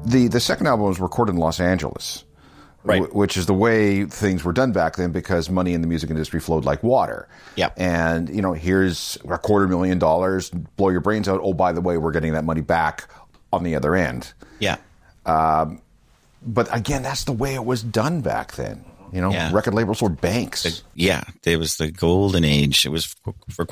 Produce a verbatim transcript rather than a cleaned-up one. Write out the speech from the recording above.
the the second album was recorded in Los Angeles, right? W- which is the way things were done back then, because money in the music industry flowed like water. Yeah. And you know, here's a quarter million dollars, blow your brains out. Oh, by the way, we're getting that money back on the other end. Yeah. Um, but again, that's the way it was done back then. You know, yeah. record labels were banks. The, yeah, it was the golden age. It was for, for